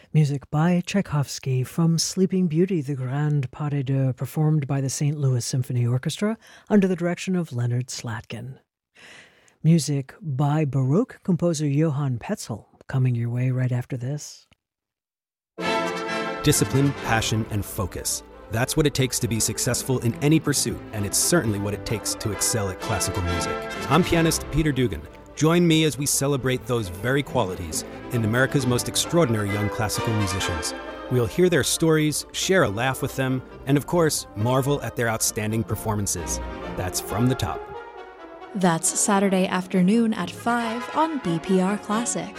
Music by Tchaikovsky from Sleeping Beauty, the Grand Pas de Deux, performed by the St. Louis Symphony Orchestra under the direction of Leonard Slatkin. Music by Baroque composer Johann Petzel, coming your way right after this. Discipline, passion, and focus. That's what it takes to be successful in any pursuit, and it's certainly what it takes to excel at classical music. I'm pianist Peter Dugan. Join me as we celebrate those very qualities in America's most extraordinary young classical musicians. We'll hear their stories, share a laugh with them, and of course, marvel at their outstanding performances. That's From the Top. That's Saturday afternoon at 5 on BPR Classic.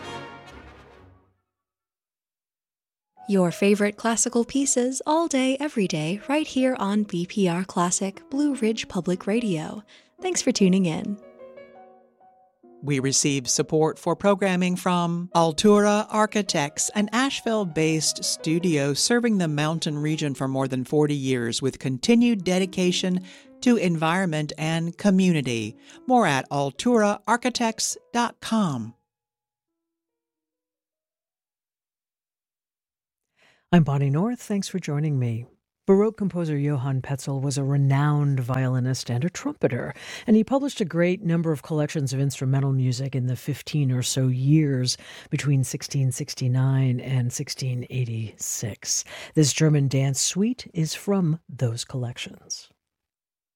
Your favorite classical pieces all day, every day, right here on BPR Classic, Blue Ridge Public Radio. Thanks for tuning in. We receive support for programming from Altura Architects, an Asheville-based studio serving the mountain region for more than 40 years with continued dedication to environment and community. More at alturaarchitects.com. I'm Bonnie North. Thanks for joining me. Baroque composer Johann Petzel was a renowned violinist and a trumpeter, and he published a great number of collections of instrumental music in the 15 or so years between 1669 and 1686. This German dance suite is from those collections.